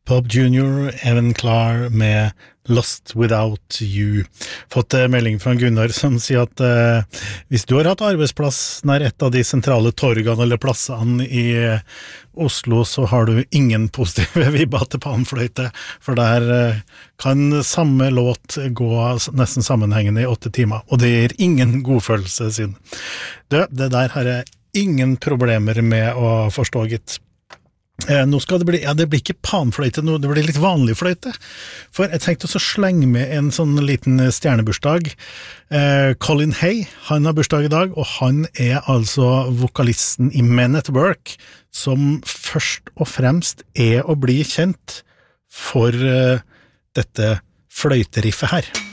Bob Jr., Evan Klar med Lost Without You. Fått melding fra Gunnar som sier at hvis du har hatt arbeidsplass nær et av de sentrale torgene eller plassene i Oslo, så har du ingen positive vibber til panfløyte, for der kan samme låt gå nesten sammenhengende i 8 timer, og det gir ingen godfølelse sin. Det der har jeg ingen problemer med å forstå, gitt. Nå skal det bli, det blir ikke panfløyte nå, det blir litt vanlig fløyte, for jeg tenkte også slenge med en sånn liten stjernebursdag. Colin Hay, han har bursdag i dag, og han er altså vokalisten i Men at Work, som først og fremst er å bli kjent for dette fløyteriffet her.